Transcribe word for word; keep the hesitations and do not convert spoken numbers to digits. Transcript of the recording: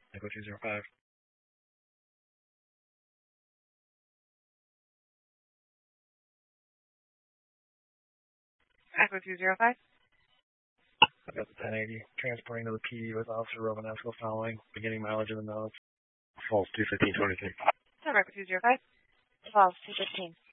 Echo two zero five. Echo two zero five. I've got the ten eighty transporting to the P D with Officer Romanesco following, beginning mileage in the notes. False two fifteen twenty-three. Echo two zero five. False two fifteen.